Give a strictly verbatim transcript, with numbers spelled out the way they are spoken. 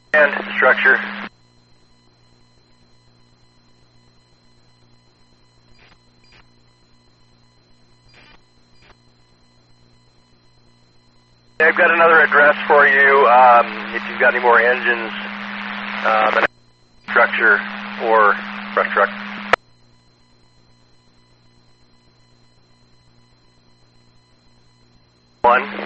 And structure. I've got another address for you. Um, if you've got any more engines, um, and structure or brush truck. One.